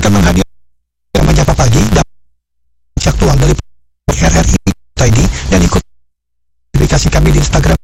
akan menghadirkan Menyapa Pagi dan aktual dari RRI ID dan ikut aplikasi kami di Instagram